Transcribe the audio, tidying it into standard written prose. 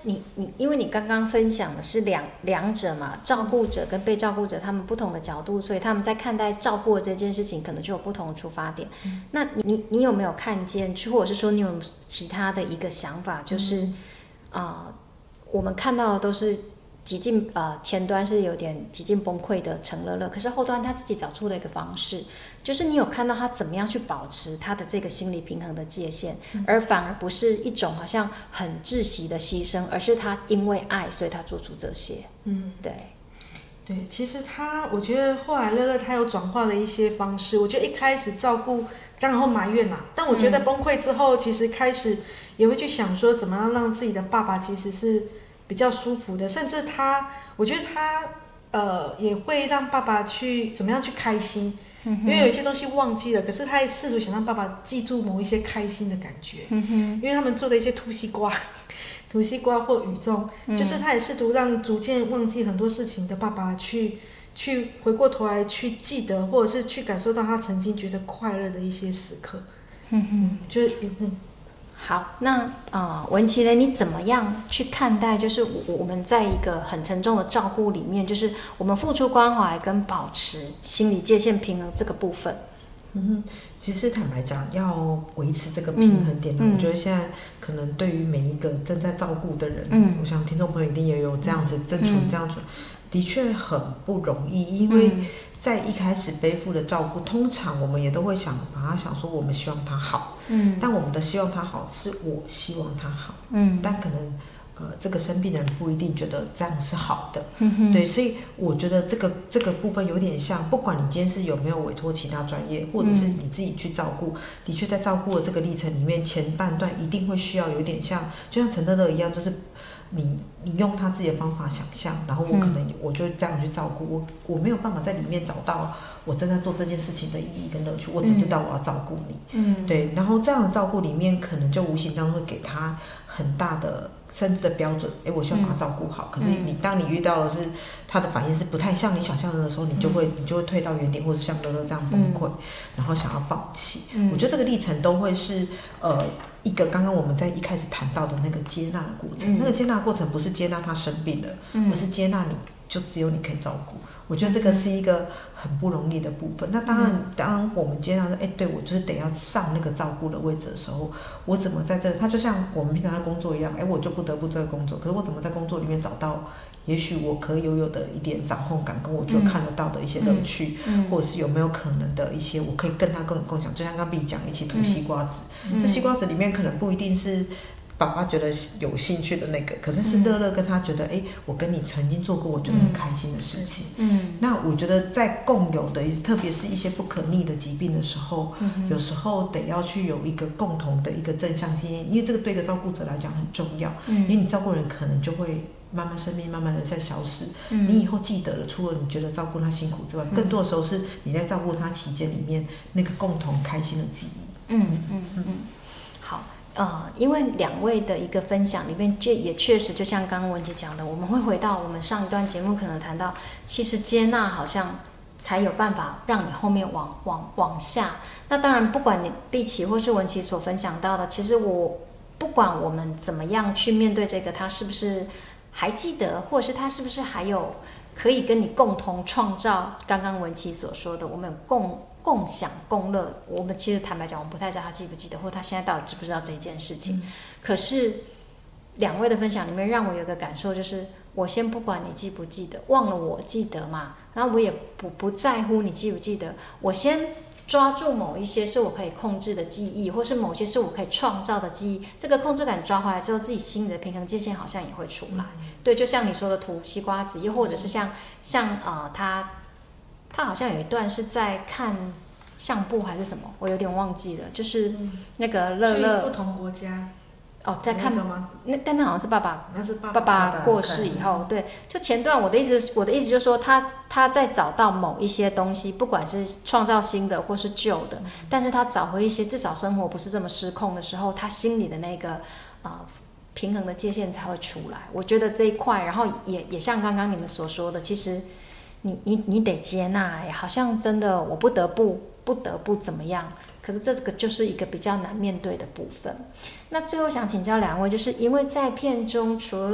因为你刚刚分享的是两者嘛，照顾者跟被照顾者他们不同的角度，所以他们在看待照顾这件事情可能就有不同的出发点。那你有没有看见，或者是说你有其他的一个想法，就是我们看到的都是前端是有点极尽崩溃的陈乐乐，可是后端他自己找出了一个方式，就是你有看到他怎么样去保持他的这个心理平衡的界限，而反而不是一种好像很窒息的牺牲，而是他因为爱，所以他做出这些。 对，其实我觉得后来乐乐他有转化了一些方式。我觉得一开始照顾，当然后埋怨啦，但我觉得崩溃之后，其实开始也会去想说，怎么样让自己的爸爸其实是比较舒服的，甚至我觉得他也会让爸爸怎么样去开心，因为有一些东西忘记了，可是他也试图想让爸爸记住某一些开心的感觉，因为他们做的一些土西瓜或雨中，就是他也试图让逐渐忘记很多事情的爸爸去回过头来去记得，或者是去感受到他曾经觉得快乐的一些时刻。 好，那文琪呢？你怎么样去看待？就是我们在一个很沉重的照顾里面，就是我们付出关怀跟保持心理界限平衡这个部分。 其实坦白讲，要维持这个平衡点，我觉得现在可能对于每一个正在照顾的人，我想听众朋友一定也有这样子正处这样子，的确很不容易，因为在一开始背负的照顾，通常我们也都会把他想说，我们希望他好，但我们的希望他好是我希望他好，但可能这个生病的人不一定觉得这样是好的，对，所以我觉得这个部分有点像，不管你今天是有没有委托其他专业，或者是你自己去照顾，的确在照顾的这个历程里面，前半段一定会需要有点像，就像陈乐乐一样，就是你用他自己的方法想象，然后我就这样去照顾，我没有办法在里面找到我正在做这件事情的意义跟乐趣，我只知道我要照顾你，对，然后这样的照顾里面，可能就无形当中会给他很大的甚至的标准，我希望把他照顾好，可是当你遇到的是他的反应是不太像你想象的时候，你就会退到原点，或者像乐乐这样崩溃，然后想要放弃。我觉得这个历程都会是一个刚刚我们在一开始谈到的那个接纳的过程，那个接纳的过程不是接纳他生病了，而是接纳你就只有你可以照顾。我觉得这个是一个很不容易的部分。那当我们接纳说，对，我就是得要上那个照顾的位置的时候，我怎么在他就像我们平常在工作一样，我就不得不这个工作，可是我怎么在工作里面找到也许我可以有的一点掌控感，跟我就看得到的一些乐趣，或者是有没有可能的一些我可以跟他共享，就像刚刚讲一起吐西瓜子，这西瓜子里面可能不一定是爸爸觉得有兴趣的那个，可是是乐乐跟他觉得我跟你曾经做过我觉得很开心的事情，那我觉得在共有的特别是一些不可逆的疾病的时候，有时候得要去有一个共同的一个正向经验，因为这个对一个照顾者来讲很重要，因为你照顾人可能就会慢慢生命慢慢的在消失，你以后记得了，除了你觉得照顾他辛苦之外，更多的时候是你在照顾他期间里面那个共同开心的记忆。 好，因为两位的一个分享里面，也确实就像刚刚文姐讲的，我们会回到我们上一段节目可能谈到，其实接纳好像才有办法让你后面往下。那当然，不管你碧琪或是文琪所分享到的，其实我不管我们怎么样去面对这个，他是不是还记得，或者是他是不是还有可以跟你共同创造刚刚文琪所说的，我们共享共乐。我们其实坦白讲，我们不太知道他记不记得，或他现在到底知不知道这件事情。可是两位的分享里面，让我有一个感受，就是我先不管你记不记得，忘了我记得嘛，然后我也不在乎你记不记得，我先抓住某一些是我可以控制的记忆，或是某些是我可以创造的记忆，这个控制感抓回来之后，自己心里的平衡界限好像也会出来。对，就像你说的吐西瓜子，又或者是像他好像有一段是在看相簿还是什么，我有点忘记了，就是那个乐乐去不同国家在看吗？ 但那好像是爸爸过世以后，对，就前段我的意思就是说，他在找到某一些东西，不管是创造新的或是旧的，但是他找回一些至少生活不是这么失控的时候，他心里的那个平衡的界限才会出来。我觉得这一块，然后也像刚刚你们所说的，其实你得接纳，好像真的我不得不怎么样，可是这个就是一个比较难面对的部分。那最后想请教两位，就是因为在片中除了